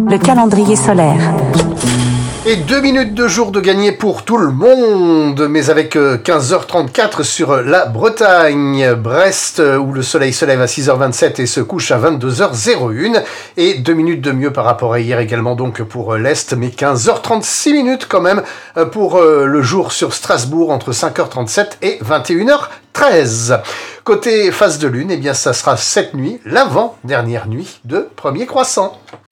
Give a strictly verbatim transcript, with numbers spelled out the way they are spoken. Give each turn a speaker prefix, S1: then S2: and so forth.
S1: Le calendrier solaire.
S2: Et deux minutes de jour de gagner pour tout le monde, mais avec quinze heures trente-quatre sur la Bretagne, Brest, où le soleil se lève à six heures vingt-sept et se couche à vingt-deux heures zéro un, et deux minutes de mieux par rapport à hier également donc pour l'Est, mais quinze heures trente-six minutes quand même pour le jour sur Strasbourg entre cinq heures trente-sept et vingt et une heures treize. Côté phase de lune, eh bien ça sera cette nuit, l'avant-dernière nuit de premier croissant.